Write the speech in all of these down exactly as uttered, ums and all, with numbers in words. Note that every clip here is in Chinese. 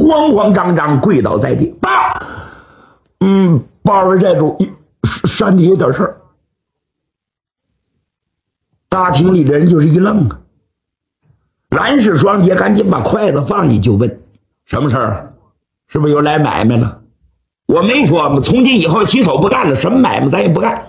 慌慌张张跪倒在地。爸，嗯，八位寨主山里有点事儿。大厅里的人就是一愣啊。蓝氏双杰赶紧把筷子放下，就问：什么事儿？是不是有来买卖了？我没说吗？从今以后洗手不干了，什么买卖咱也不干。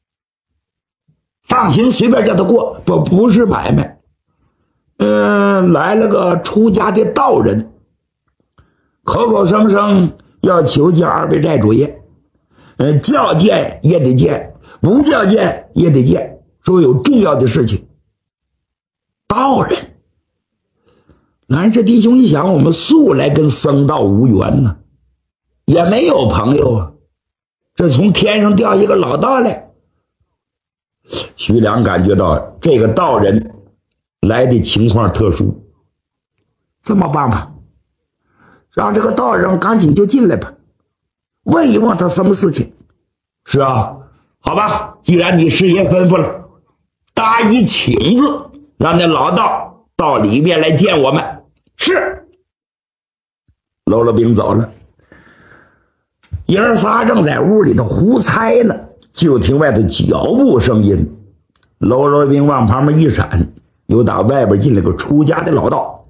放心，随便叫他过。不，不是买卖。嗯、呃，来了个出家的道人，口口声声要求见二位寨主爷。嗯、呃，叫见也得见，不叫见也得见，说有重要的事情。道人。蓝氏弟兄一想，我们素来跟僧道无缘呢，也没有朋友啊，这从天上掉一个老道来。徐良感觉到这个道人来的情况特殊，这么办吧，让这个道人赶紧就进来吧，问一问他什么事情。是啊，好吧，既然你师爷吩咐了，答以请字，让那老道到里面来见我们。是。喽啰兵走了，爷儿仨正在屋里头胡猜呢，就听外头脚步声音，喽啰兵往旁边一闪，又打外边进来个出家的老道。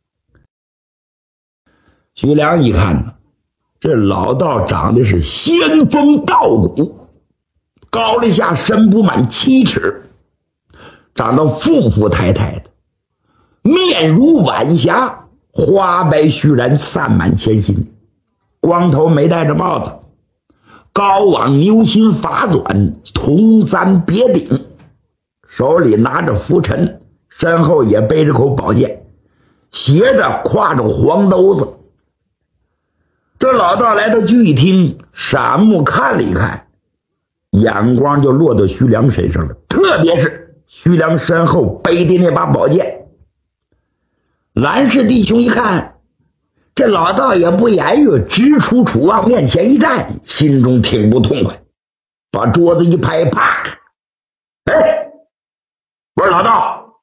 徐良一看呢，这老道长得是仙风道骨，高了下身不满七尺，长得富富态态的，面如晚霞，花白须髯散满前心，光头没戴着帽子，高往牛心发转，铜簪别顶，手里拿着拂尘，身后也背着口宝剑，斜着挎着黄兜子。这老道来到聚厅，闪目看了一看，眼光就落到徐良身上了，特别是徐良身后背的那把宝剑。蓝氏弟兄一看，这老道也不言语，直出楚望面前一站，心中挺不痛快，把桌子一拍，啪！哎，我说老道，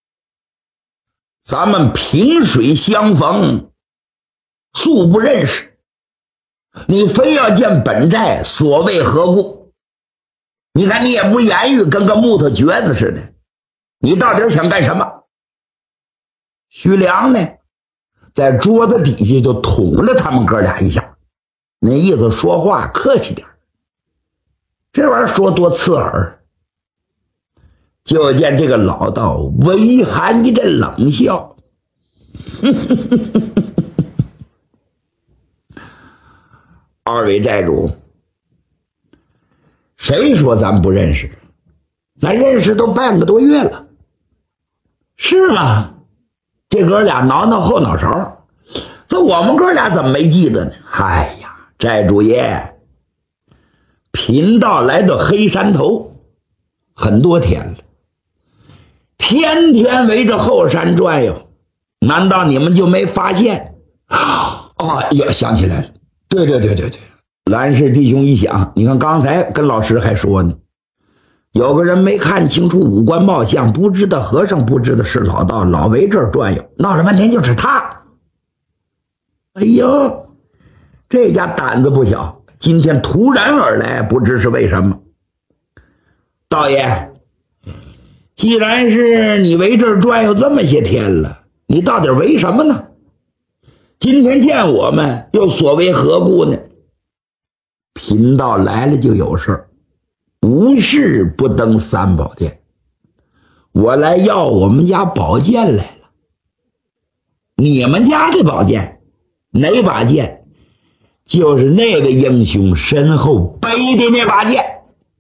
咱们萍水相逢，素不认识，你非要见本寨，所谓何故？你看你也不言语，跟个木头橛子似的，你到底想干什么？徐良呢，在桌子底下就捅了他们哥俩一下，那意思说话客气点，这玩意儿说多刺耳。就见这个老道微含一阵冷笑，二位寨主，谁说咱不认识？咱认识都半个多月了。是吗？这哥俩挠挠后脑勺，这我们哥俩怎么没记得呢？哎呀，寨主爷，贫道来到黑山头很多天了，天天围着后山转悠，难道你们就没发现？哦，哎呀，想起来了，对对对对对，蓝氏弟兄一想，你看刚才跟老师还说呢，有个人没看清楚五官貌相，不知道和尚，不知道是老道，老围这儿转悠，闹了半天就是他。哎呦，这家胆子不小，今天突然而来，不知是为什么。道爷，既然是你围这儿转悠这么些天了，你到底为什么呢？今天见我们又所为何故呢？贫道来了就有事儿，无事不登三宝殿，我来要我们家宝剑来了。你们家的宝剑？哪把剑？就是那个英雄身后背的那把剑。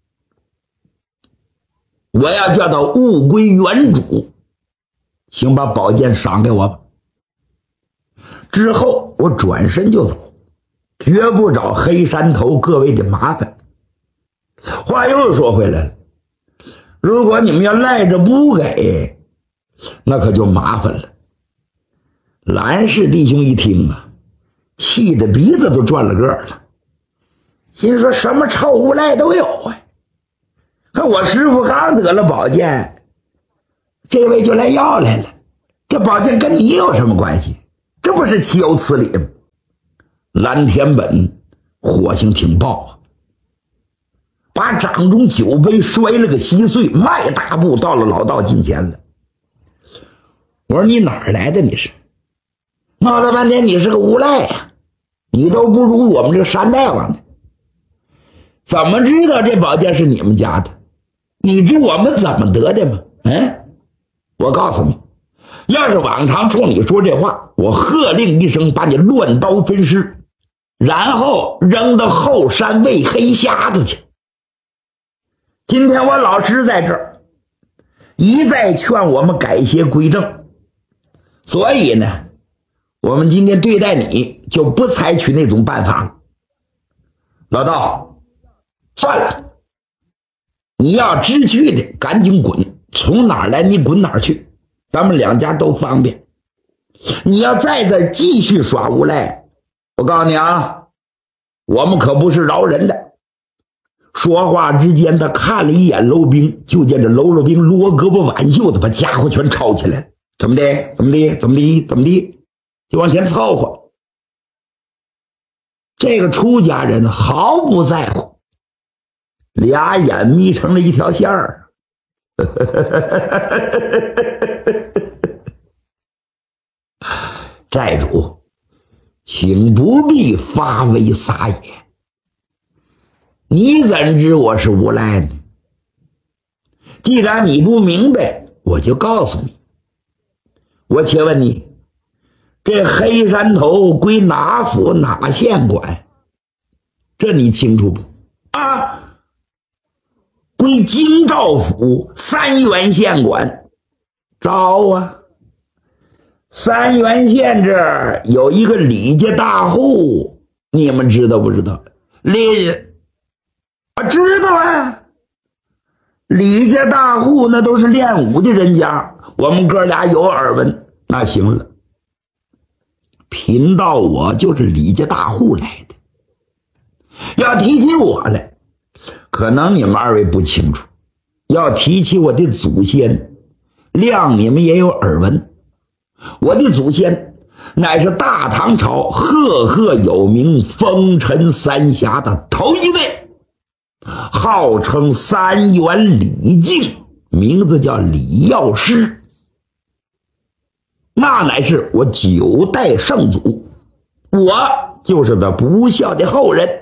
我要叫他物归原主，请把宝剑赏给我吧。之后我转身就走，绝不找黑山头各位的麻烦。话又说回来了，如果你们要赖着不给，那可就麻烦了。蓝氏弟兄一听啊，气得鼻子都转了个了，心说什么臭无赖都有啊！可我师傅刚得了宝剑，这位就来要来了，这宝剑跟你有什么关系？这不是岂有此理吗？ 蓝天本火性挺爆啊，把掌中酒杯摔了个稀碎，迈大步到了老道近前了。我说你哪儿来的？你是闹了半天你是个无赖呀、啊，你都不如我们这个山大王呢。怎么知道这宝剑是你们家的？你知我们怎么得的吗？嗯，我告诉你，要是往常冲你说这话，我喝令一声把你乱刀分尸，然后扔到后山喂黑瞎子去。今天我老师在这儿一再劝我们改邪归正，所以呢，我们今天对待你就不采取那种办法了。老道，算了，你要知趣的赶紧滚，从哪儿来你滚哪儿去，咱们两家都方便。你要再在继续耍无赖，我告诉你啊，我们可不是饶人的。说话之间，他看了一眼楼兵，就见这楼楼兵罗胳膊挽袖子，把家伙全抄起来了。怎么的？怎么的？怎么的？怎么的？就往前凑合。这个出家人毫不在乎，俩眼眯成了一条线儿。寨主，请不必发威撒野。你怎知我是无赖呢？既然你不明白，我就告诉你。我且问你，这黑山头归哪府哪县管？这你清楚不？啊，归京兆府三原县管。招啊！三原县这儿有一个李家大户，你们知道不知道？李我知道啊，李家大户那都是练武的人家，我们哥俩有耳闻。那行了，贫道我就是李家大户来的。要提起我来，可能你们二位不清楚，要提起我的祖先，谅你们也有耳闻。我的祖先乃是大唐朝赫赫有名风尘三侠的头一位，号称三元李靖，名字叫李药师，那乃是我九代圣祖，我就是他不孝的后人。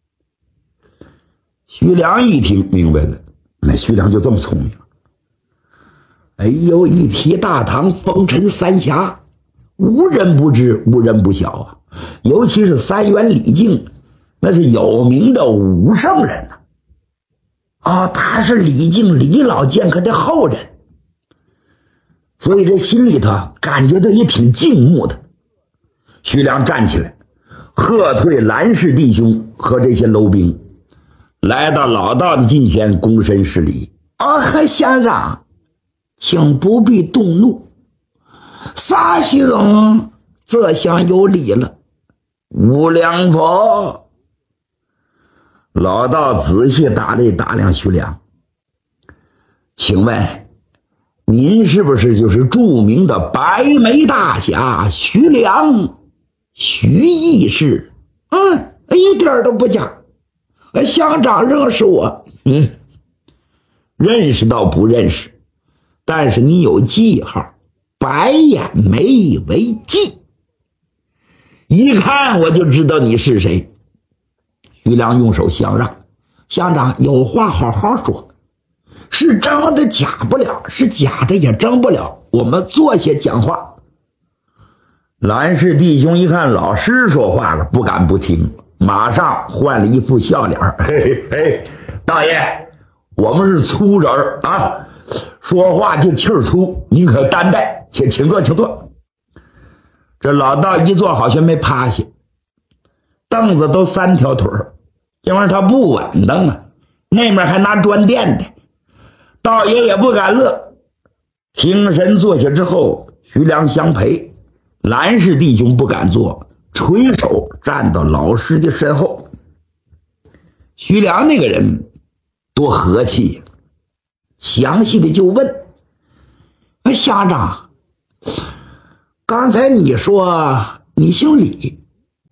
徐良一听明白了，那徐良就这么聪明。哎呦，一提大唐风尘三侠，无人不知，无人不晓啊！尤其是三元李靖，那是有名的武圣人呐、啊。哦，他是李靖李老剑客的后人，所以这心里头感觉到也挺敬慕的。徐良站起来，喝退蓝氏弟兄和这些楼兵，来到老道的近前，躬身施礼。啊，乡长，请不必动怒，沙兄这厢有礼了。无良否？老道仔细打了一打量徐良，请问您是不是就是著名的白眉大侠徐良？徐义士？嗯，一点都不假。乡长认识我？嗯，认识倒不认识，但是你有记号，白眼眉为记，一看我就知道你是谁。徐良用手相让，乡长有话好好说，是真的假不了，是假的也争不了，我们坐下讲话。蓝氏弟兄一看老师说话了，不敢不听，马上换了一副笑脸。嘿嘿，大爷，我们是粗人啊，说话就气儿粗，您可担待，请请坐，请坐。这老道一坐好像没趴下，凳子都三条腿儿，这玩意儿他不稳当啊，那面还拿砖垫的。道爷也不敢乐，挺身坐下之后，徐良相陪，蓝氏弟兄不敢坐，垂手站到老师的身后。徐良那个人多和气，详细的就问：乡长，刚才你说你姓李，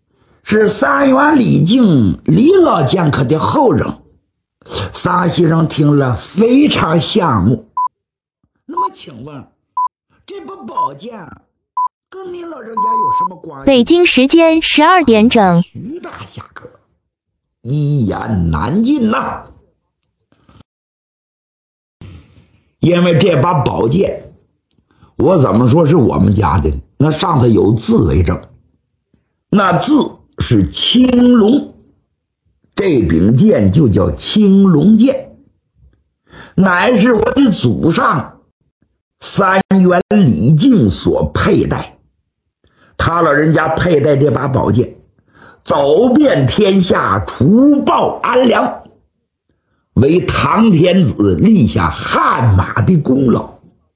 是三元李靖李老剑客的后人。沙先生听了非常羡慕。那么请问，这把宝剑跟您老人家有什么关系？ 北京时间十二点整。 徐大侠客一言难尽呐、啊。因为这把宝剑，我怎么说是我们家的？那上头有字为证，那字是青龙，这柄剑就叫青龙剑，乃是我的祖上三元李靖所佩戴。他老人家佩戴这把宝剑，走遍天下，除暴安良，为唐天子立下汗马的功劳。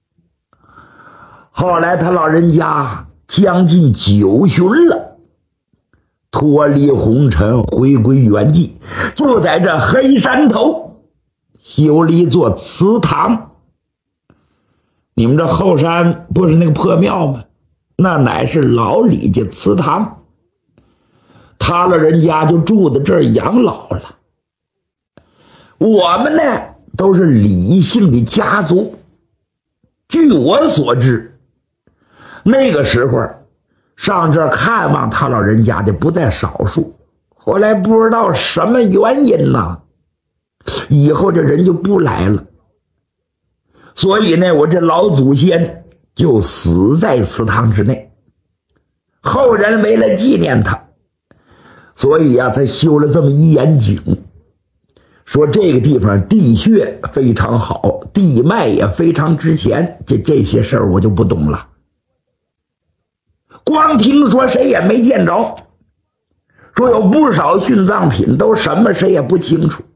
后来他老人家将近九旬了，脱离红尘，回归原籍，就在这黑山头修了一座祠堂。你们这后山不是那个破庙吗？那乃是老李家祠堂，他老人家就住在这儿养老了。我们呢都是李姓的家族，据我所知，那个时候上这儿看望他老人家的不在少数。后来不知道什么原因呢，以后这人就不来了。所以呢，我这老祖先就死在祠堂之内，后人为了纪念他，所以啊才修了这么一眼井，说这个地方地穴非常好，地脉也非常值钱。这这些事儿我就不懂了，光听说谁也没见着，说有不少殉葬品都什么谁也不清楚。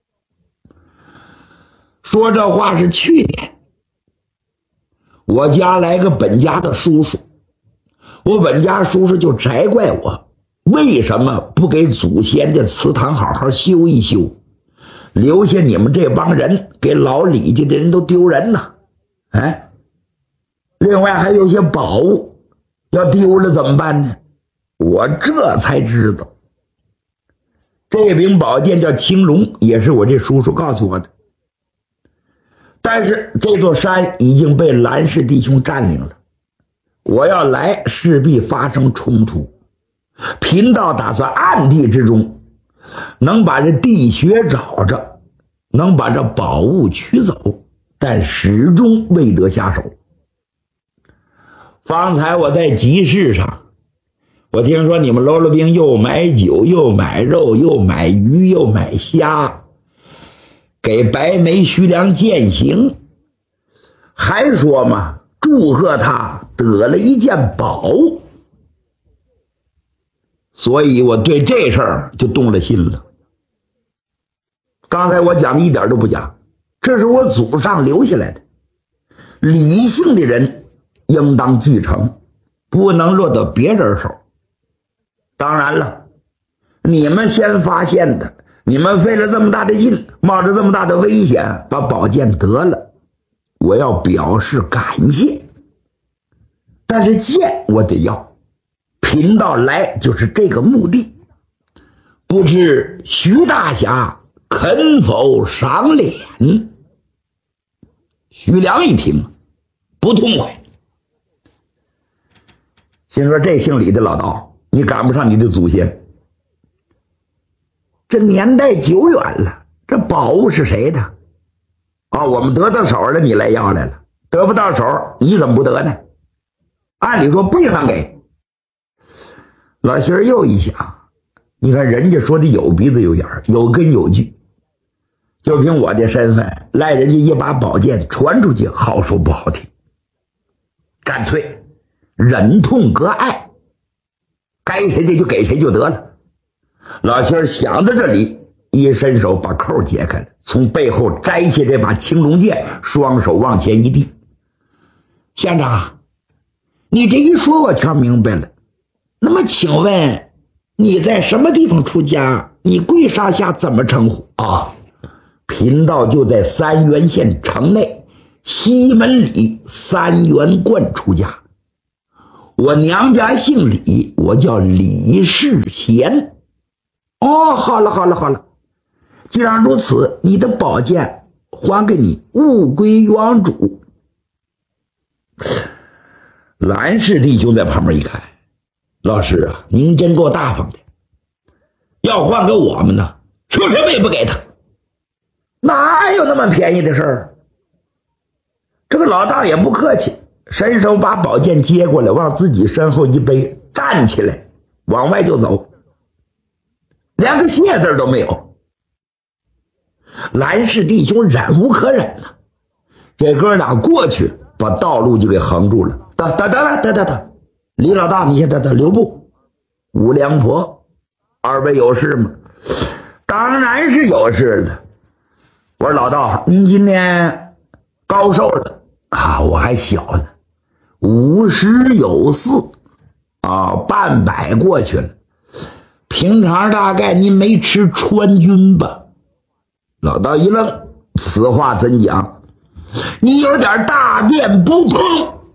说这话是去年，我家来个本家的叔叔，我本家叔叔就责怪我为什么不给祖先的祠堂好好修一修，留下你们这帮人给老李家的人都丢人呢。哎，另外还有些宝物要丢了怎么办呢？我这才知道，这柄宝剑叫青龙，也是我这叔叔告诉我的。但是这座山已经被蓝氏弟兄占领了，我要来势必发生冲突。贫道打算暗地之中能把这地穴找着，能把这宝物取走，但始终未得下手。方才我在集市上，我听说你们喽啰兵又买酒又买肉又买鱼又买虾，给白眉徐良饯行，还说嘛祝贺他得了一件宝物，所以我对这事儿就动了心了。刚才我讲的一点都不假，这是我祖上留下来的，李姓的人应当继承，不能落到别人手。当然了，你们先发现的，你们费了这么大的劲，冒着这么大的危险把宝剑得了，我要表示感谢。但是剑我得要，贫道来就是这个目的，不知徐大侠肯否赏脸？徐良一听不痛快，心说这姓李的老道，你赶不上你的祖先，这年代久远了，这宝物是谁的啊？我们得到手了你来要来了，得不到手你怎么不得呢？按理说不应当给。老心儿又一想，你看人家说的有鼻子有眼儿，有根有据，就凭我的身份赖人家一把宝剑传出去，好说不好听，干脆忍痛割爱，该谁的就给谁就得了。老心儿想到这里，一伸手把扣解开了，从背后摘下这把青龙剑，双手往前一递。县长，你这一说我全明白了，那么请问你在什么地方出家？你贵上下怎么称呼啊？贫道就在三原县城内西门里三元观出家，我娘家姓李， 我叫李世贤。哦，好了好了好了，既然如此，你的宝剑还给你，物归原主。蓝氏弟兄在旁边一看，老师啊，您真够大方的，要换给我们呢，说什么也不给他，哪有那么便宜的事儿？这个老大也不客气，伸手把宝剑接过来，往自己身后一背，站起来往外就走，连个谢字都没有。蓝氏弟兄忍无可忍了，这哥俩过去把道路就给横住了。等等等等等等，李老大，你先等等，留步。五娘婆，二位有事吗？当然是有事了。我说老道，您今年高寿了啊？我还小呢，五十有四啊，半百过去了。平常大概您没吃川军吧？老道一愣，此话怎讲？你有点大便不通，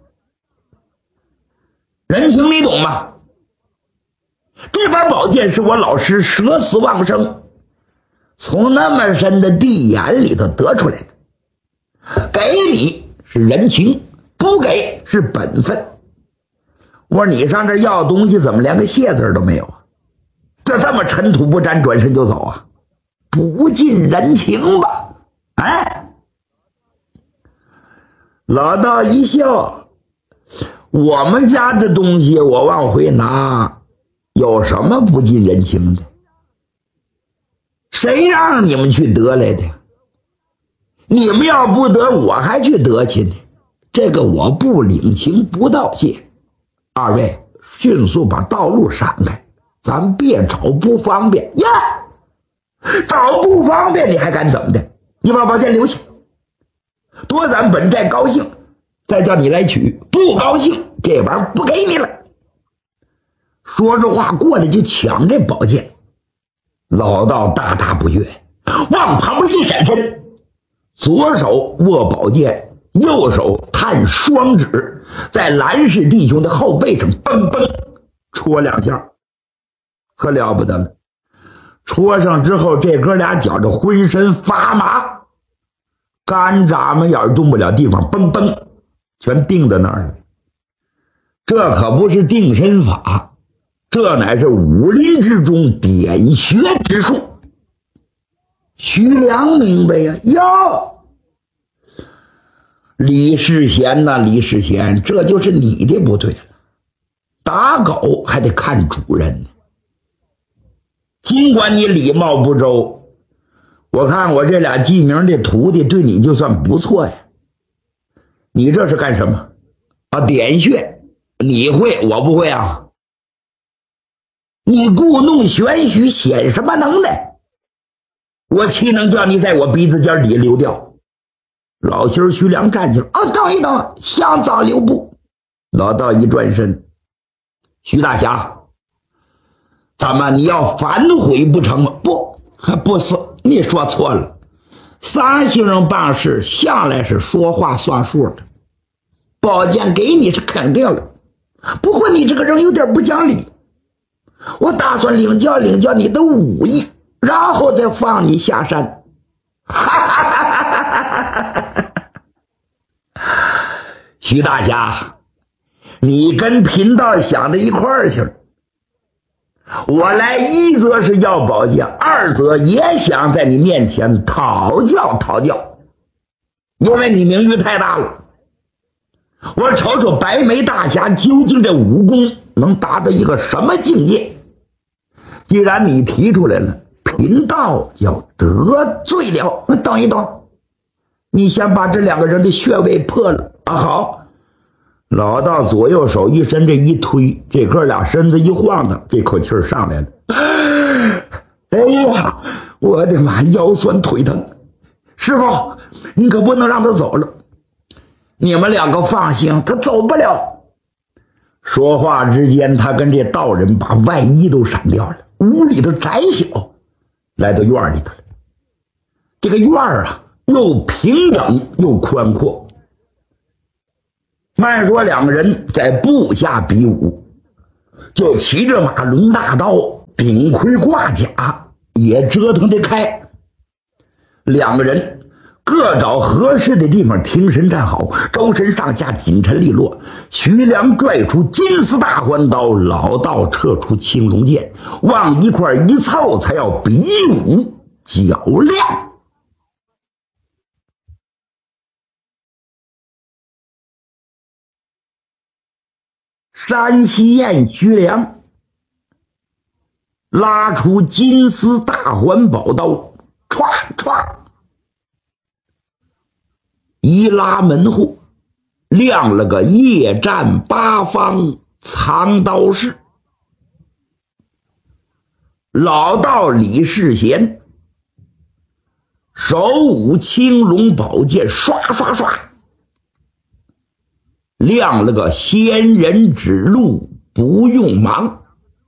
人情你懂吗？这把宝剑是我老师舍死忘生，从那么深的地眼里头得出来的，给你是人情，不给是本分。我说你上这要东西怎么连个谢字都没有啊？这这么尘土不沾，转身就走啊？不近人情吧？哎，老道一笑，我们家的东西我往回拿，有什么不近人情的？谁让你们去得来的？你们要不得，我还去得去呢。这个我不领情不道谢。二位迅速把道路闪开，咱别找不方便呀！找不方便你还敢怎么的？你把宝剑留下，多咱本寨高兴，再叫你来取。不高兴，这玩意儿不给你了。说着话过来就抢这宝剑，老道大大不悦，往旁边一闪身，左手握宝剑，右手探双指，在蓝氏弟兄的后背上嘣嘣戳两下，可了不得了。戳上之后，这哥俩觉着浑身发麻，干眨巴眼动不了地方，嘣嘣全定在那儿了。这可不是定身法，这乃是武林之中点穴之术。徐良明白呀，哟，李世贤呐、啊，李世贤，这就是你的不对了。打狗还得看主人呢。尽管你礼貌不周，我看我这俩记名的徒弟对你就算不错呀。你这是干什么啊？点穴，你会我不会啊？你故弄玄虚，显什么能耐？我岂能叫你在我鼻子尖底溜掉？老心徐良站起来，啊，等一等，想早留步。老道一转身，徐大侠，怎么你要反悔不成吗？不，不是，你说错了。三星人办事向来是说话算数的，宝剑给你是肯定了，不过你这个人有点不讲理，我打算领教领教你的武艺，然后再放你下山。徐大侠，你跟贫道想到一块儿去了。我来一则是要宝剑，二则也想在你面前讨教讨教，因为你名誉太大了。我瞅瞅白眉大侠究竟这武功能达到一个什么境界。既然你提出来了，贫道要得罪了。等一等，你先把这两个人的穴位破了啊！好，老道左右手一伸，这一推，这哥俩身子一晃荡，这口气儿上来了。哎呀，我的妈，腰酸腿疼！师傅，你可不能让他走了。你们两个放心，他走不了。说话之间，他跟这道人把外衣都闪掉了。屋里头窄小，来到院里头了。这个院啊，又平整又宽阔。慢说两个人在步下比武， 就骑着马抡大刀，顶盔挂甲，也折腾得开。两个人各找合适的地方停身站好，周身上下紧陈利落。徐良拽出金丝大环刀，老道撤出青龙剑，往一块一凑，才要比武较量。山西燕徐良拉出金丝大环宝刀，歘歘一拉门户，亮了个夜战八方藏刀式。老道李世贤手舞青龙宝剑，刷刷刷亮了个仙人指路不用忙。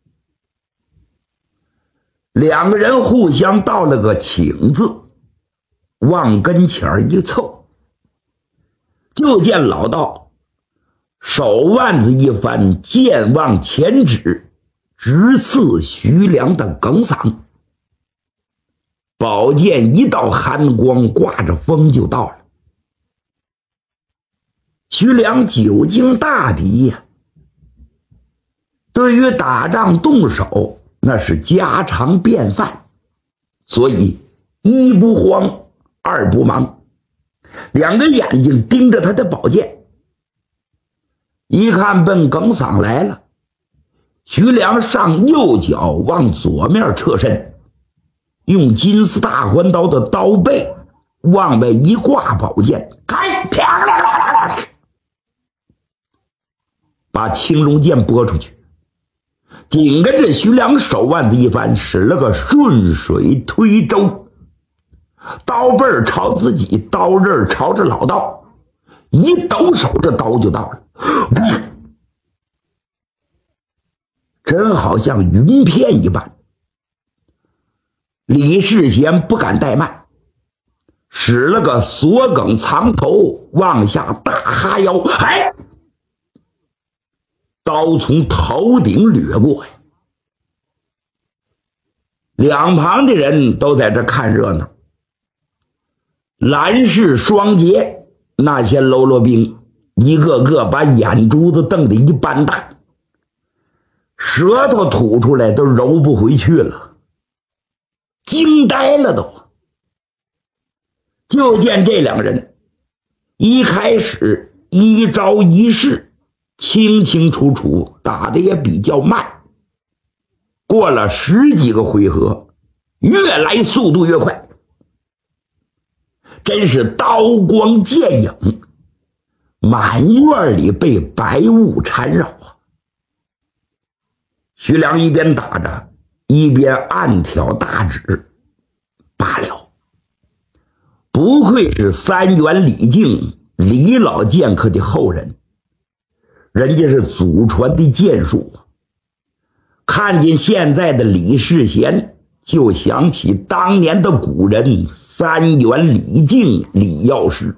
两个人互相道了个请字，往跟前一凑，就见老道手腕子一翻，剑往前指，直刺徐良的梗嗓。宝剑一道寒光，挂着风就到了。徐良久经大敌呀，对于打仗动手那是家常便饭，所以一不慌，二不忙，两个眼睛盯着他的宝剑。一看奔耿嗓来了，徐良上右脚往左面侧身，用金丝大环刀的刀背往外一挂宝剑，开，漂亮亮亮亮，把青龙剑拨出去。紧跟着徐良手腕子一翻，使了个顺水推舟，刀背朝自己，刀刃朝着老道，一抖手，这刀就到了。真好像云片一般。李世贤不敢怠慢，使了个锁梗藏头，往下大哈腰，哎，刀从头顶掠过呀。两旁的人都在这看热闹。蓝氏双杰那些喽啰兵一个个把眼珠子瞪得一般大，舌头吐出来都揉不回去了，惊呆了都。就见这两个人一开始一招一式清清楚楚，打得也比较慢，过了十几个回合，越来速度越快，真是刀光剑影，满院里被白雾缠绕啊。徐良一边打着，一边暗挑大指，罢了，不愧是三元李靖李老剑客的后人，人家是祖传的剑术啊。看见现在的李世贤，就想起当年的古人三元李靖李药师，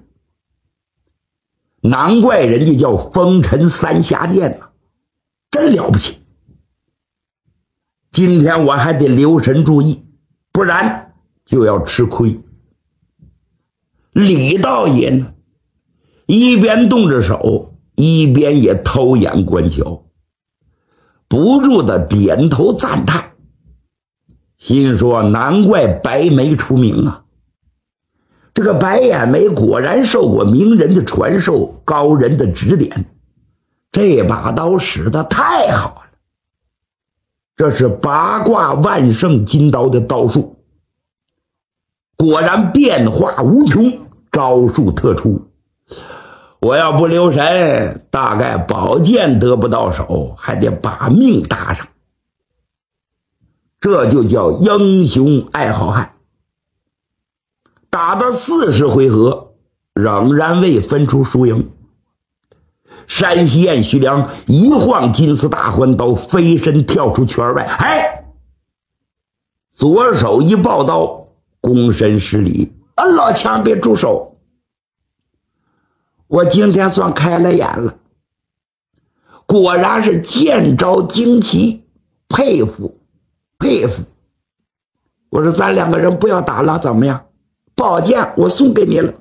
难怪人家叫风尘三侠剑呢，真了不起。今天我还得留神注意，不然就要吃亏。李道爷呢，一边动着手，一边也偷眼观瞧，不住的点头赞叹，心说难怪白眉出名啊。这个白眼眉果然受过名人的传授，高人的指点，这把刀使得太好了。这是八卦万圣金刀的刀术，果然变化无穷，招数特殊。我要不留神，大概宝剑得不到手，还得把命搭上。这就叫英雄爱好汉。打到四十回合，仍然未分出输赢。山西燕徐良一晃金丝大环刀，飞身跳出圈外，哎，左手一抱刀，躬身施礼，啊，老强别住手，我今天算开了眼了。 果然是见招惊奇，佩服佩服。我说咱两个人不要打了，怎么样？宝剑我送给你了。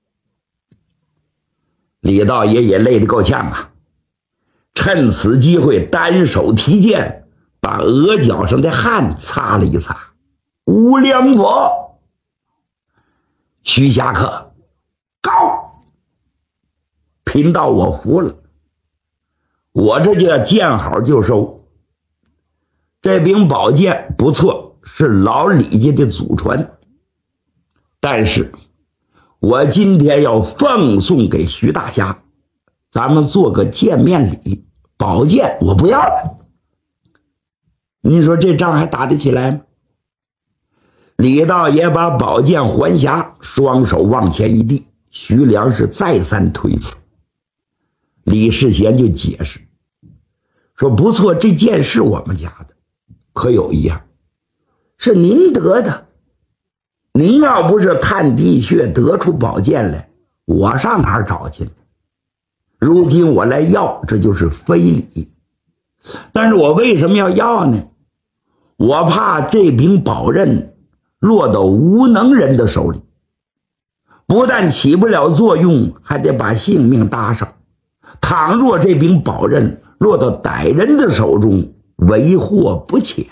李道爷也累得够呛啊，趁此机会单手提剑，把额角上的汗擦了一擦。无量佛，徐霞客，高！贫道我服了，我这就要见好就收。这柄宝剑不错，是老李家的祖传，但是我今天要奉送给徐大侠，咱们做个见面礼。宝剑我不要了，你说这仗还打得起来吗？李道爷把宝剑还匣，双手往前一递，徐良是再三推辞。李世贤就解释说，不错，这剑是我们家的，可有一样是您得的，您要不是探地穴得出宝剑来，我上哪儿找去？如今我来要，这就是非礼。但是我为什么要要呢？我怕这柄宝刃落到无能人的手里，不但起不了作用，还得把性命搭上。倘若这柄宝刃落到歹人的手中，为祸不浅。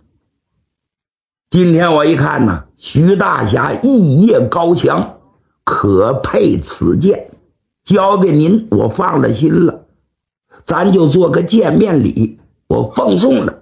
今天我一看呢，徐大侠义业高强，可配此剑，交给您，我放了心了，咱就做个见面礼，我奉送了。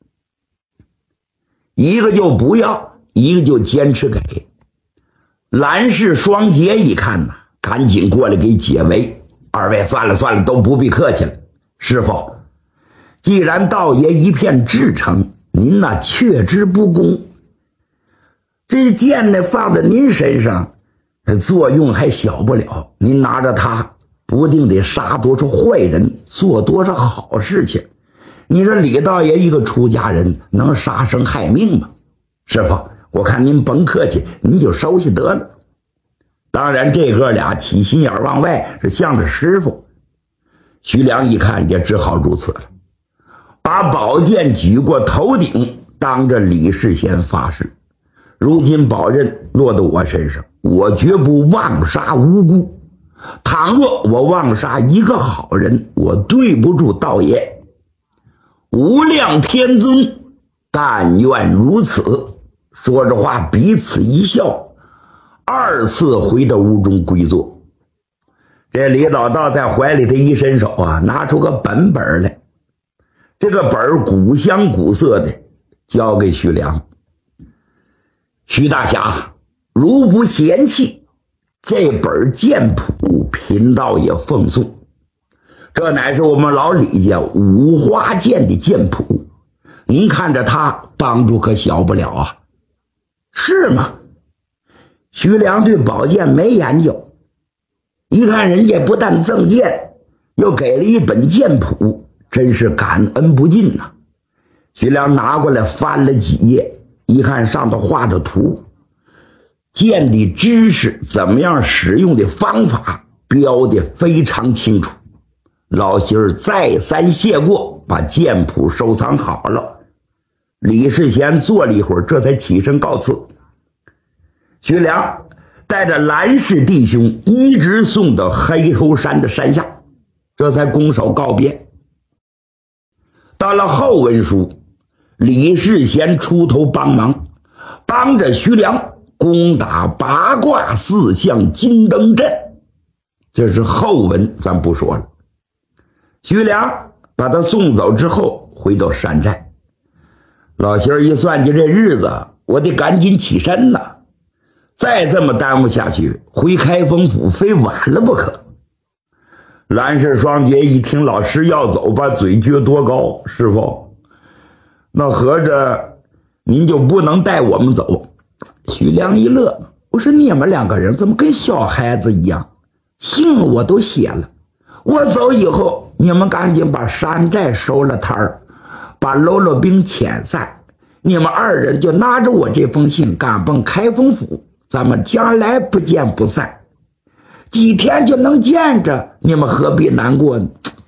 一个就不要，一个就坚持给。蓝氏双杰一看呢，赶紧过来给解围。二位算了算了，都不必客气了。师傅，既然道爷一片至诚，您那却之不恭。这剑呢放在您身上，作用还小不了。您拿着它，不定得杀多少坏人，做多少好事情。你说李道爷一个出家人，能杀生害命吗？师傅，我看您甭客气，您就收下得了。当然这哥俩起心眼往外，是向着师傅。徐良一看也只好如此了，把宝剑举过头顶，当着李世贤发誓，如今宝刃落到我身上，我绝不妄杀无辜。倘若我妄杀一个好人，我对不住道爷。无量天尊，但愿如此。说着话，彼此一笑，二次回到屋中归坐。这李老道在怀里的一伸手啊，拿出个本本来，这个本古香古色的，交给徐良。徐大侠，如不嫌弃，这本剑谱贫道也奉送。这乃是我们老李家五花剑的剑谱，您看着它帮助可小不了啊。是吗？徐良对宝剑没研究，一看人家不但赠剑，又给了一本剑谱，真是感恩不尽呐、啊。徐良拿过来翻了几页，一看上头画着图，剑的知识，怎么样使用的方法标得非常清楚。老媳儿再三谢过，把剑谱收藏好了。李世贤坐了一会儿，这才起身告辞。徐良带着蓝氏弟兄一直送到黑头山的山下，这才拱手告别。到了后文书，李世贤出头帮忙，帮着徐良攻打八卦四象金灯阵。这是后文，咱不说了。徐良把他送走之后，回到山寨。老媳儿一算计这日子，我得赶紧起身呐，再这么耽误下去，回开封府非晚了不可。蓝氏双绝一听老师要走，把嘴撅多高，师傅，那合着您就不能带我们走？徐良一乐，我说你们两个人怎么跟小孩子一样？信我都写了，我走以后，你们赶紧把山寨收了摊儿，把喽啰兵遣散，你们二人就拿着我这封信赶奔开封府，咱们将来不见不散。几天就能见着，你们何必难过呢？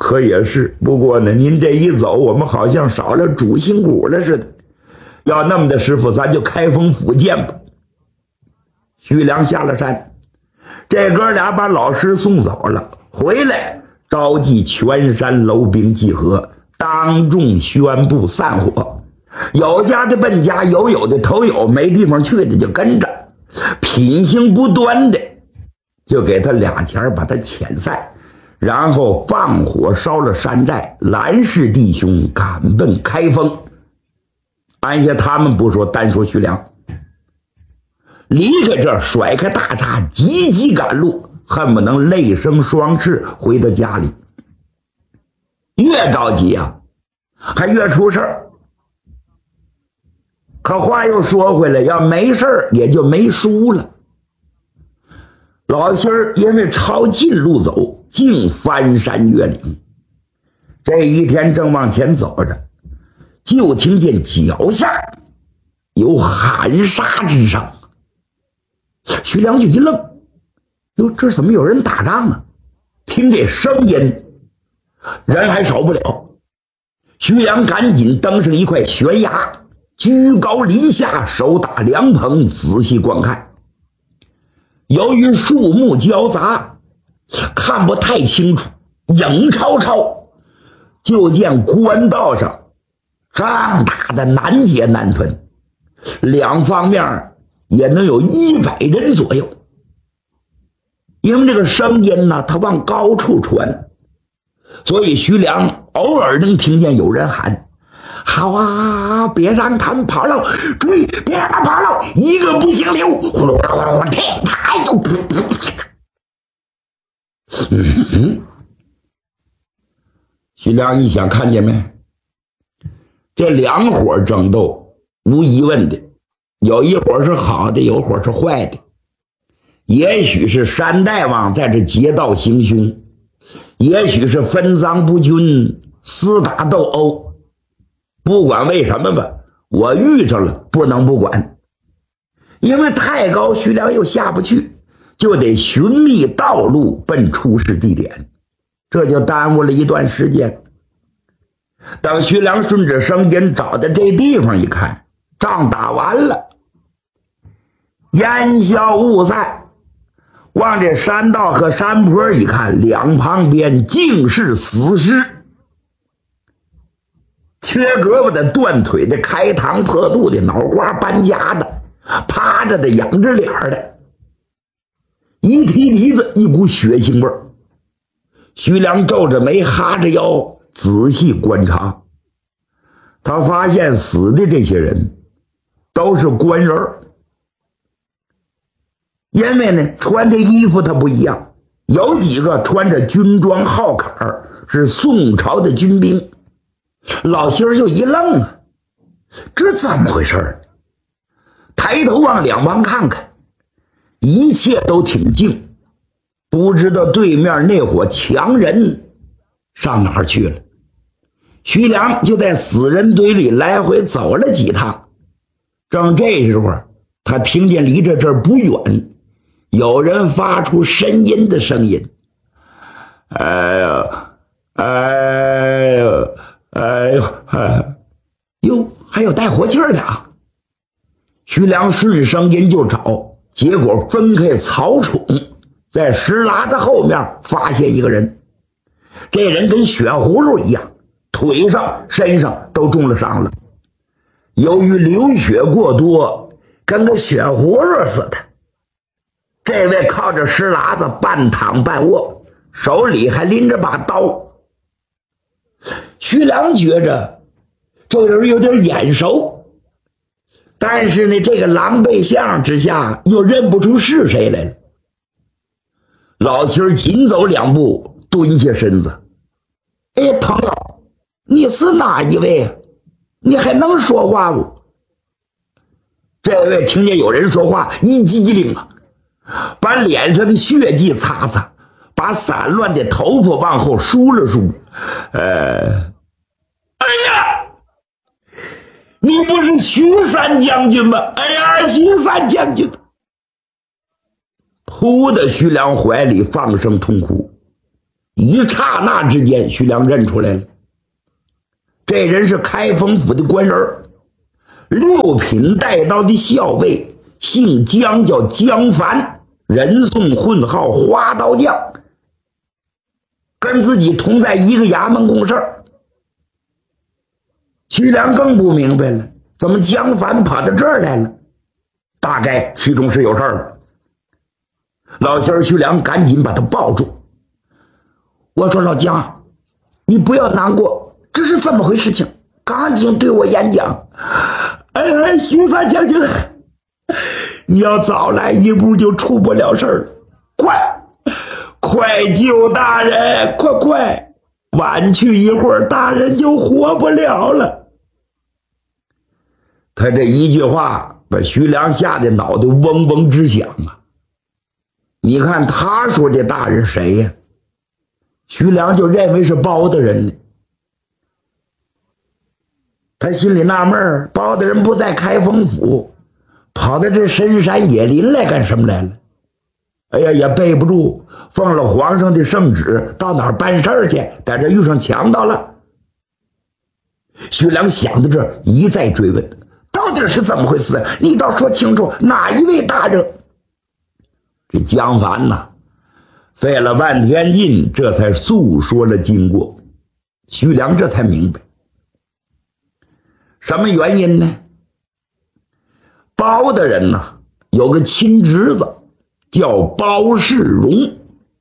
可也是，不过呢，您这一走，我们好像少了主心骨了似的。要那么的，师傅，咱就开封府见吧。徐良下了山，这哥俩把老师送走了，回来召集全山楼兵集合，当众宣布散伙。有家的奔家，有有的投有，没地方去的就跟着，品行不端的就给他俩钱把他遣散。然后放火烧了山寨，蓝氏弟兄赶奔开封。按下他们不说，单说徐良，离开这儿，甩开大叉，急急赶路，恨不能泪生双翅回到家里。越着急啊，还越出事儿。可话又说回来，要没事儿也就没输了。老心儿因为抄近路走，竟翻山越岭。这一天正往前走着，就听见脚下有喊杀之声。徐良就一愣，哟，这怎么有人打仗啊？听这声音，人还少不了。徐良赶紧登上一块悬崖，居高临下，手打凉棚，仔细观看。由于树木交杂，看不太清楚，影超超，就见官道上仗打的难解难分，两方面也能有一百人左右。因为这个声音呢，它往高处传，所以徐良偶尔能听见有人喊：好啊，别让他们跑了，追，别让他跑了，一个不行留，呼噜呼噜呼噜，天台就不不。嗯，徐良一想，看见没？这两伙争斗，无疑问的，有一伙是好的，有一伙是坏的。也许是山大王在这劫道行凶，也许是分赃不均，厮打斗殴。不管为什么吧，我遇上了，不能不管。因为太高，徐良又下不去，就得寻觅道路奔出事地点，这就耽误了一段时间。等徐良顺着声音找到这地方一看，仗打完了，烟消雾散，往这山道和山坡一看，两旁边尽是死尸，缺胳膊的、断腿的、开膛破肚的、脑瓜搬家的、趴着的、仰着脸的，一提鼻子一股血腥味儿。徐良皱着眉，哈着腰，仔细观察，他发现死的这些人都是官人，因为呢穿的衣服他不一样，有几个穿着军装号坎儿，是宋朝的军兵。老心儿就一愣啊，这怎么回事？抬头往两旁看看，一切都挺静，不知道对面那伙强人上哪儿去了。徐良就在死人堆里来回走了几趟，正这时候，他听见离着这儿不远有人发出呻吟的声音：哎呀，哎呀，哎呦，哎哟，还有带火气儿的啊！徐良顺声音就找，结果分开草丛，在石喇子后面发现一个人。这人跟血葫芦一样，腿上身上都中了伤了，由于流血过多，跟个血葫芦似的。这位靠着石喇子半躺半卧，手里还拎着把刀。徐良觉着这人有点眼熟，但是呢，这个狼狈相之下又认不出是谁来了。老七儿紧走两步，蹲下身子：哎，朋友，你是哪一位啊？你还能说话不？这位听见有人说话，一激灵啊，把脸上的血迹擦擦，把散乱的头发往后梳了梳。呃，哎呀，你不是徐三将军吗？哎呀，徐三将军！扑的徐良怀里放声痛哭， 一刹那之间，徐良认出来了，这人是开封府的官人，六品带刀的校尉，姓姜，叫姜凡，人送混号花刀匠，跟自己同在一个衙门共事。徐良更不明白了，怎么姜凡跑到这儿来了？大概其中是有事儿了。老仙儿徐良赶紧把他抱住，我说老姜，你不要难过，这是怎么回事情？赶紧对我演讲。哎哎，徐三将军，你要早来一步就出不了事儿了，快快救大人，快快，晚去一会儿大人就活不了了。他这一句话把徐良吓得脑袋嗡嗡直响啊！你看他说这大人谁呀？徐良就认为是包大人呢。他心里纳闷，包大人不在开封府，跑到这深山野林来干什么来了？哎呀，也背不住，奉了皇上的圣旨，到哪儿办事儿去？在这遇上强盗了。徐良想到这儿，一再追问，到底是怎么回事？你倒说清楚，哪一位大人？这姜凡呐，费了半天劲，这才诉说了经过。徐良这才明白，什么原因呢？包大人呢，有个亲侄子叫包世荣，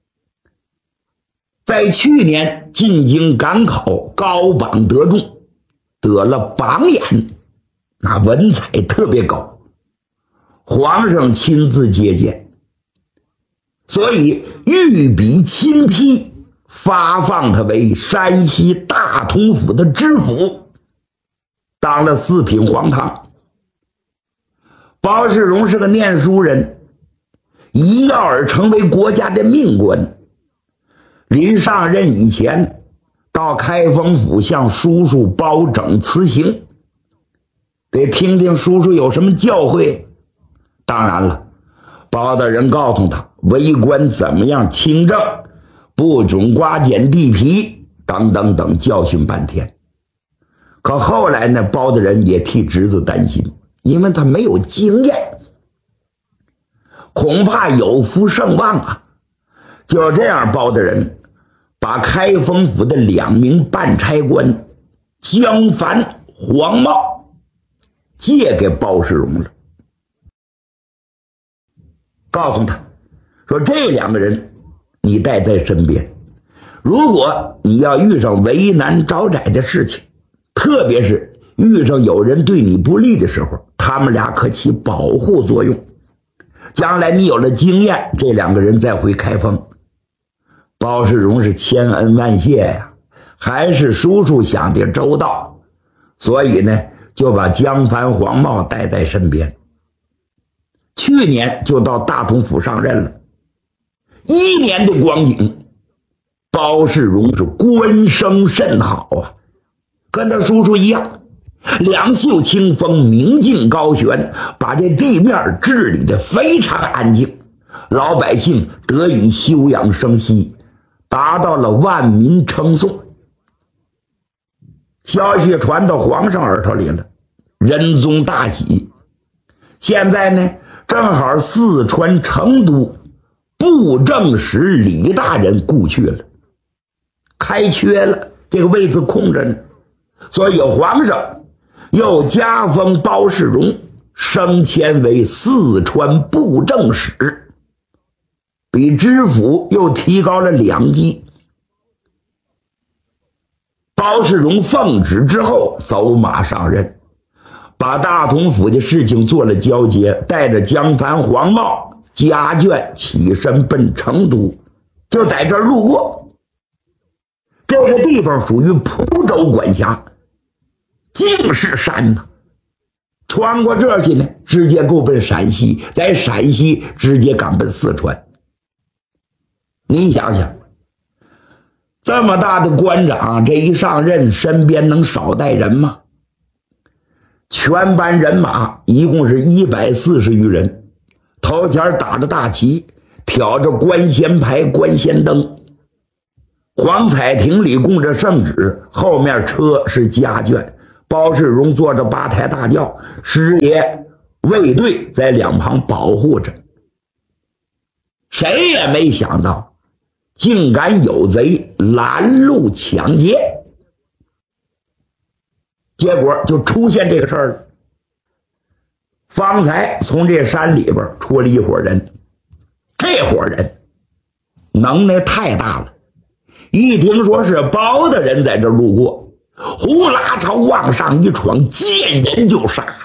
在去年进京赶考，高榜得中，得了榜眼，那文采特别高，皇上亲自接见，所以御笔亲批，发放他为山西大同府的知府，当了四品黄堂。包世荣是个念书人，一跃而成为国家的命官。临上任以前，到开封府向叔叔包拯辞行，得听听叔叔有什么教诲。当然了，包大人告诉他为官怎么样清正，不准刮剪地皮等等等，教训半天。可后来呢，包大人也替侄子担心，因为他没有经验，恐怕有负盛望啊。就这样，包大人把开封府的两名办差官姜凡、黄茂借给包世荣了，告诉他说，这两个人你带在身边，如果你要遇上为难招窄的事情，特别是遇上有人对你不利的时候，他们俩可起保护作用。将来你有了经验，这两个人再回开封。包世荣是千恩万谢呀，还是叔叔想的周到，所以呢，就把姜凡、黄茂带在身边。去年就到大同府上任了，一年的光景，包世荣是官声甚好啊，跟他叔叔一样，两袖清风，明镜高悬，把这地面治理得非常安静，老百姓得以休养生息，达到了万民称颂。消息传到皇上耳朵里了，仁宗大喜。现在呢，正好四川成都布政使李大人故去了，开缺了，这个位子空着呢，所以皇上又加封包世荣升迁为四川布政使，比知府又提高了两级。包世荣奉旨之后走马上任，把大同府的事情做了交接，带着姜凡、黄茂家眷起身奔成都，就在这儿路过。这个地方属于蒲州管辖，尽是山呐，穿过这儿去呢，直接够奔陕西，在陕西直接赶奔四川。您想想，这么大的官长，这一上任身边能少带人吗？全班人马一共是一百四十余人，头前打着大旗，挑着官衔牌、官衔灯， 黄彩亭里供着圣旨，后面车是家眷，包世荣坐着八抬大轿，师爷卫队在两旁保护着。谁也没想到竟敢有贼拦路抢劫，结果就出现这个事儿了。方才从这山里边出了一伙人，这伙人能耐太大了，一听说是包大人在这路过，呼啦朝往上一闯，见人就杀呀，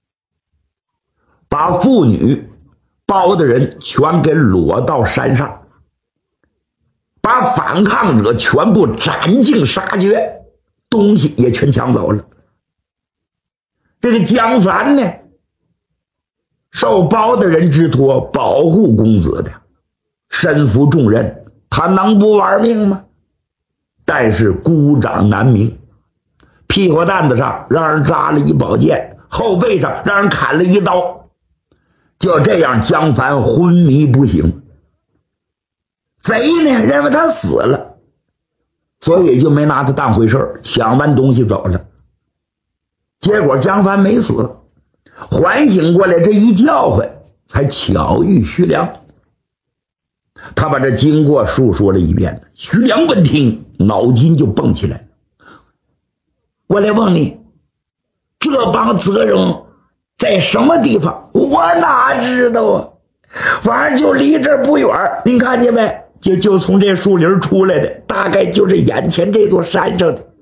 把妇女包大人全给裸到山上，把反抗者全部斩尽杀绝，东西也全抢走了。这个江凡呢，受包大人之托保护公子的，身负重任，他能不玩命吗？但是孤掌难鸣，屁股蛋子上让人扎了一宝剑，后背上让人砍了一刀，就这样江凡昏迷不醒。贼呢认为他死了，所以就没拿他当回事，抢完东西走了。结果江凡没死，缓醒过来，这一叫唤才巧遇徐良。他把这经过述说了一遍，徐良闻听脑筋就蹦起来。我来问你，这帮贼人在什么地方？我哪知道啊，反正就离这儿不远，您看见没？就就从这树林出来的，大概就是眼前这座山上的。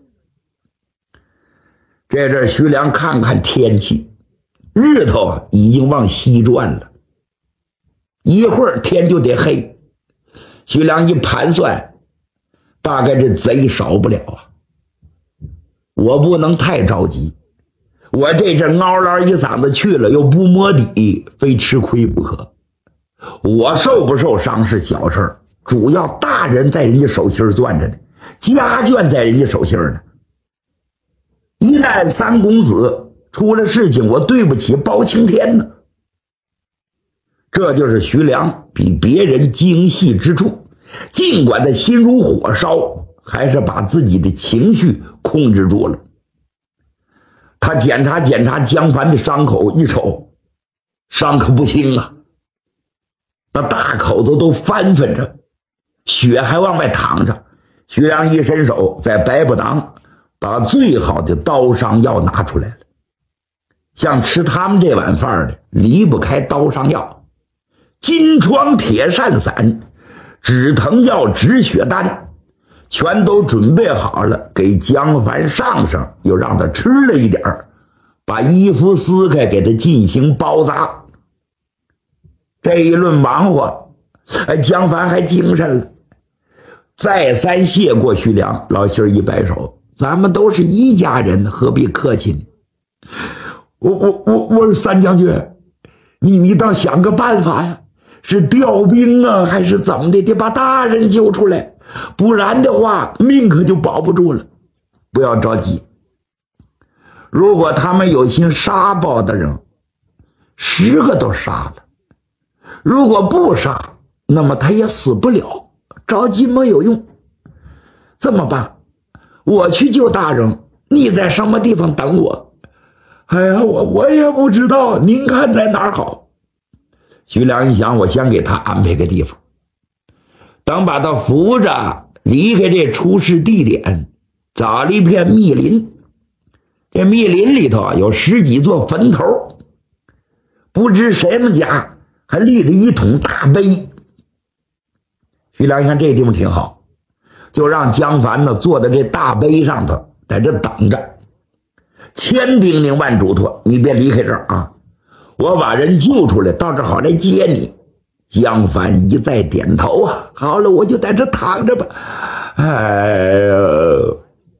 这阵徐良看看天气，日头啊已经往西转了，一会儿天就得黑。徐良一盘算，大概这贼少不了啊，我不能太着急，我这阵嗷嗷一嗓子去了又不摸底，非吃亏不可。我受不受伤是小事儿，主要大人在人家手心攥着呢，家眷在人家手心呢。一旦三公子出了事情，我对不起包青天呢。这就是徐良比别人精细之处，尽管他心如火烧，还是把自己的情绪控制住了。他检查检查江凡的伤口，一瞅伤可不轻啊，那大口子都翻翻着，血还往外淌着。徐良一伸手，在白布囊把最好的刀伤药拿出来了。像吃他们这碗饭的，离不开刀伤药。金疮铁扇散、止疼药、止血丹全都准备好了，给江凡上上，又让他吃了一点，把衣服撕开给他进行包扎。这一轮忙活，哎，江凡还精神了，再三谢过徐良。老心儿一摆手，咱们都是一家人，何必客气呢？我我我我是三将军，你你倒想个办法呀，是调兵啊还是怎么的，得把大人救出来，不然的话命可就保不住了。不要着急，如果他们有心杀包大人，十个都杀了，如果不杀，那么他也死不了，着急没有用。这么办，我去救大人，你在什么地方等我？哎呀，我我也不知道，您看在哪儿好？徐良一想，我先给他安排个地方，等把他扶着离开这出事地点，找了一片密林。这密林里头有十几座坟头，不知谁们家还立着一桶大碑。徐良一看这地方挺好，就让江凡呢坐在这大碑上头，在这等着。千叮咛万嘱托，你别离开这儿啊！我把人救出来，到这好来接你。江凡一再点头啊，好了，我就在这躺着吧。哎呀，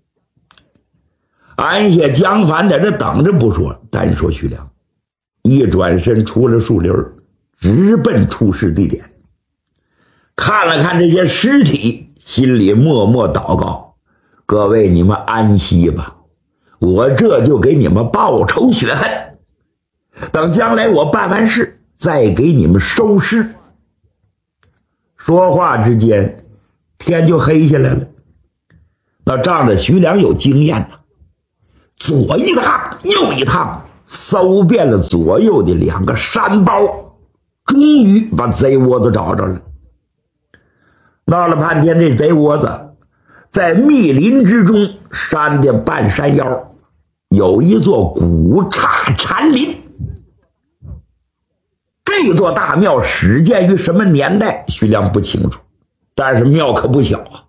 安下江凡在这等着不说，单说徐良一转身出了树林，直奔出事地点。看了看这些尸体，心里默默祷告：各位你们安息吧，我这就给你们报仇雪恨，等将来我办完事再给你们收尸。说话之间天就黑下来了， 那仗着徐良有经验呢，左一趟右一趟，搜遍了左右的两个山包，终于把贼窝子找着了。闹了半天，这贼窝子在密林之中，山的半山腰有一座古刹禅林。这座大庙始建于什么年代，徐良不清楚，但是庙可不小啊。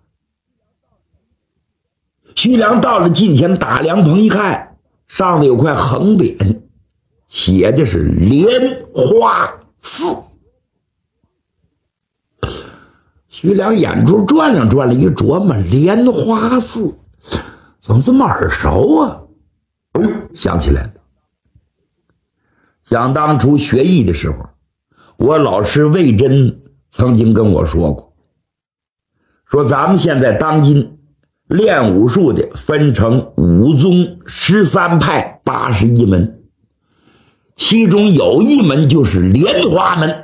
徐良到了近前，打凉棚一看，上面有块横匾，写的是莲花寺。徐良眼珠转了转了，一琢磨，莲花寺怎么这么耳熟啊？哎呦，想起来了，想当初学艺的时候，我老师魏真曾经跟我说过，说咱们现在当今练武术的分成五宗十三派八十一门，其中有一门就是莲花门。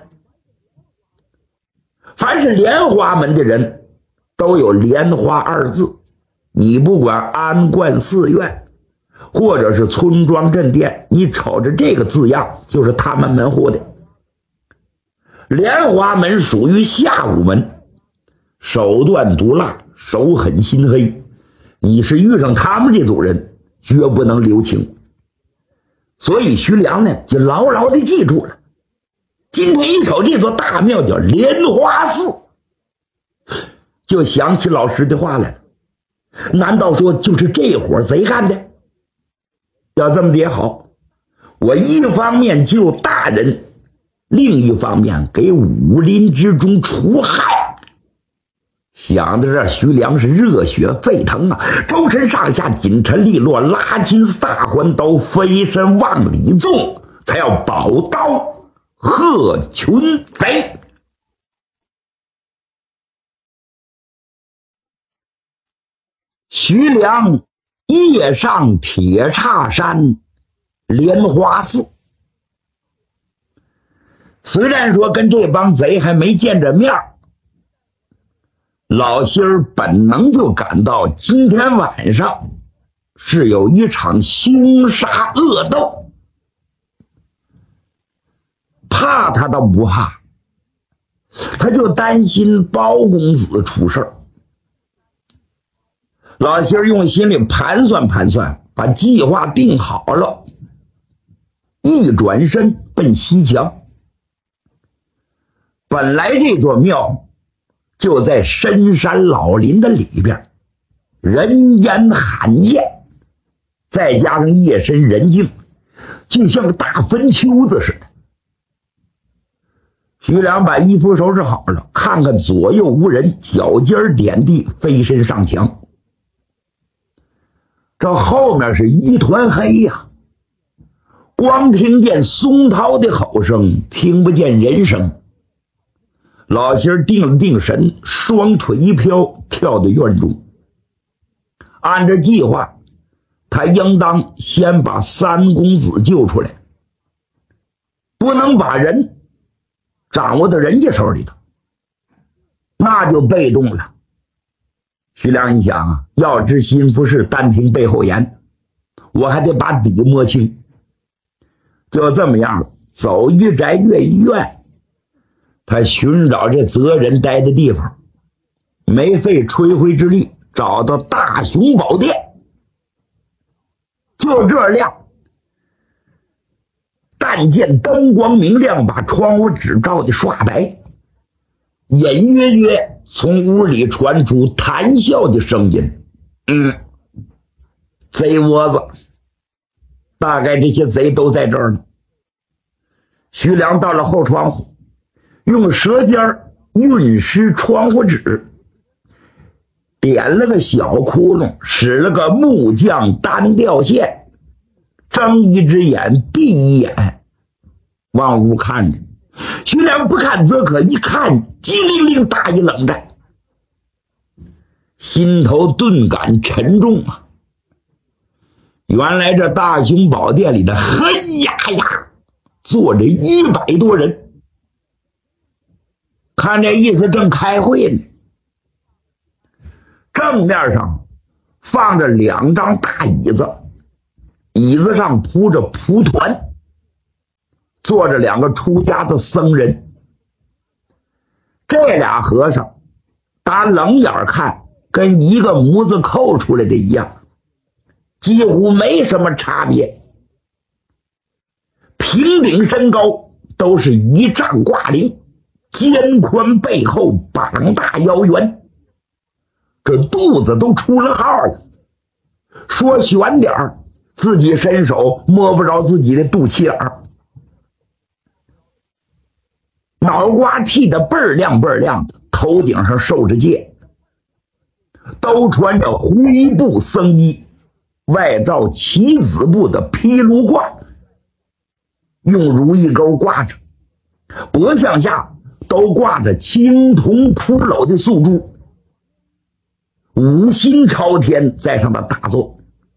凡是莲花门的人都有莲花二字，你不管安观寺院或者是村庄镇店，你瞅着这个字样就是他们门户的。莲花门属于下武门，手段毒辣，手狠心黑，你是遇上他们这组人绝不能留情。所以徐良呢就牢牢地记住了，今天一瞅这座大庙叫莲花寺，就想起老师的话来了，难道说就是这伙贼干的？要这么的也好，我一方面救大人，另一方面给武林之中除害。想到这，徐良是热血沸腾啊，周身上下紧沉利落，拉筋撒环刀，飞身往里纵，才要宝刀贺群贼。徐良夜上铁叉山莲花寺，虽然说跟这帮贼还没见着面，老心儿本能就感到今天晚上是有一场凶杀恶斗。怕他倒不怕，他就担心包公子出事儿。老心儿用心里盘算盘算，把计划定好了，一转身奔西墙。本来这座庙就在深山老林的里边，人烟罕见，再加上夜深人静，就像个大坟丘子似的。徐良把衣服收拾好了，看看左右无人，脚尖点地，飞身上墙。这后面是一团黑呀，光听见松涛的吼声，听不见人声。老心儿定了定神，双腿一飘，跳到院中。按照计划，他应当先把三公子救出来，不能把人掌握到人家手里头，那就被动了。徐良一想啊，要知心腹事，单听背后言，我还得把底摸清。就这么样了，走一宅越一院，他寻找这责人待的地方，没费吹灰之力找到大雄宝殿。就这样，但见灯光明亮，把窗户纸照得刷白，隐约约从屋里传出谈笑的声音。嗯，贼窝子，大概这些贼都在这儿呢。徐良到了后窗户，用舌尖运湿窗户纸，点了个小窟窿，使了个木匠单调线，睁一只眼闭一眼，往屋看着。徐良不看则可，一看机灵灵打一冷战，心头顿感沉重啊！原来这大雄宝殿里的黑压压坐着一百多人，看这意思正开会呢。正面上放着两张大椅子，椅子上铺着蒲团，坐着两个出家的僧人。这俩和尚打冷眼看跟一个模子扣出来的一样，几乎没什么差别。平顶身高，都是一丈挂零，肩宽背厚，膀大腰圆，这肚子都出了号了。说悬点儿，自己伸手摸不着自己的肚脐眼儿。脑瓜剃得倍儿亮倍儿亮的，头顶上受着戒，都穿着灰布僧衣，外罩棋子布的披炉褂，用如意钩挂着，脖项下都挂着青铜骷髅的素珠，五星朝天在上的大作。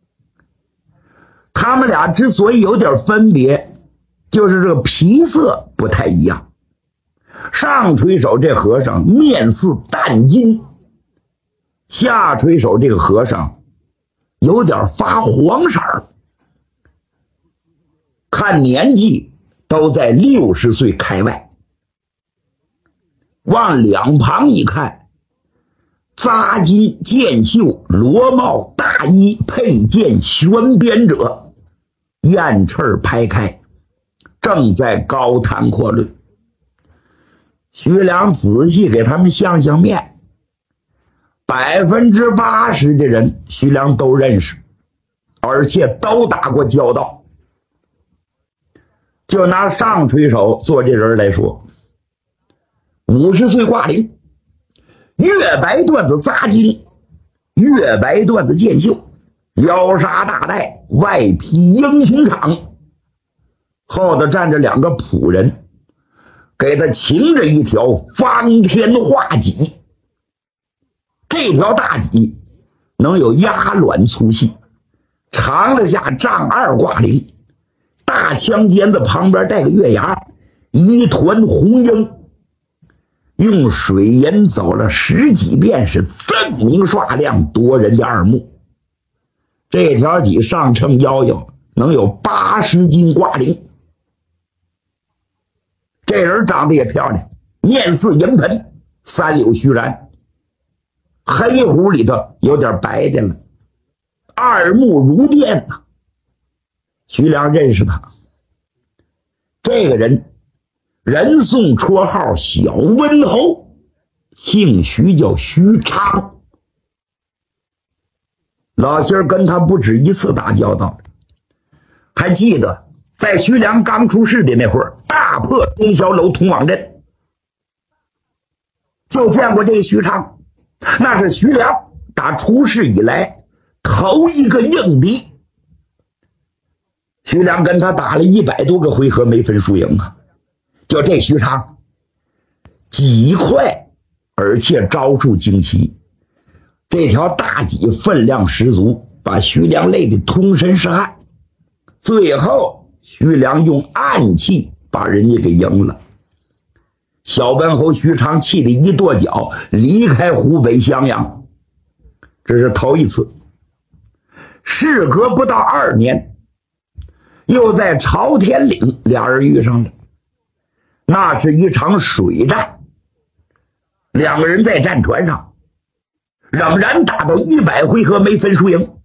他们俩之所以有点分别，就是这个皮色不太一样。上垂手这和尚面似淡金，下垂手这个和尚有点发黄色儿，看年纪都在六十岁开外。往两旁一看，扎金箭袖，罗帽大衣，佩剑悬鞭者，燕翅拍开，正在高谈阔论。徐良仔细给他们相相面，百分之八十的人徐良都认识，而且都打过交道。就拿上垂手做这人来说，五十岁挂零，月白缎子扎金，月白缎子箭袖，腰纱大带，外披英雄氅，后头站着两个仆人，给他擎着一条方天画戟。这条大戟能有鸭卵粗细，长了下丈二挂零，大枪尖子旁边带个月牙，一团红缨，用水银走了十几遍，是锃明刷亮，夺人的耳目。这条戟上称腰腰，能有八十斤挂零。这人长得也漂亮，面似银盆，三绺须髯，黑胡里头有点白的了，二目如电呐。徐良认识他，这个人人送绰号小温侯，姓徐叫徐昌。老心儿跟他不止一次打交道，还记得在徐良刚出事的那会儿，大破东霄楼通往镇，就见过这徐昌，那是徐良打出事以来头一个硬敌。徐良跟他打了一百多个回合，没分输赢啊。就这徐昌极快，而且招数惊奇，这条大戟分量十足，把徐良累得通身是汗。最后徐良用暗器把人家给赢了。小温侯徐昌气得一跺脚，离开湖北襄阳。这是头一次。事隔不到二年，又在朝天岭俩人遇上了。那是一场水战，两个人在战船上仍然打到一百回合没分输赢。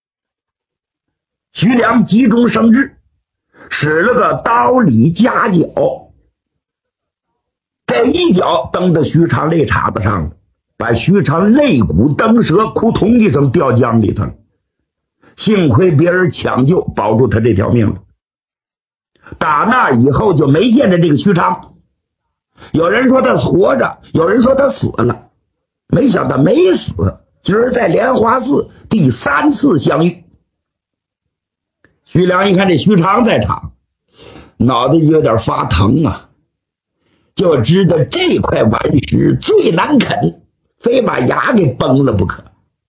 徐良急中生智，使了个刀里夹脚，这一脚蹬到徐昌肋叉子上了，把徐昌肋骨蹬折，扑通一声掉江里头了。幸亏别人抢救，保住他这条命了。打那以后就没见着这个徐昌，有人说他活着，有人说他死了，没想到没死，今儿在莲花寺第三次相遇。徐良一看这徐昌在场，脑袋有点发疼啊，就知道这块顽石最难啃，非把牙给崩了不可。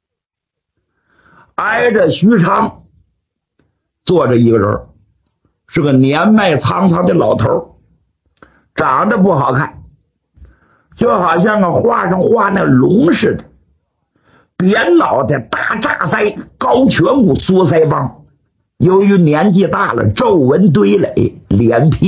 挨着徐昌坐着一个人，是个年迈苍苍的老头，长得不好看，就好像个画上画那龙似的， 扁脑袋、大炸腮、高颧骨、缩腮帮。由于年纪大了，皱纹堆垒，脸皮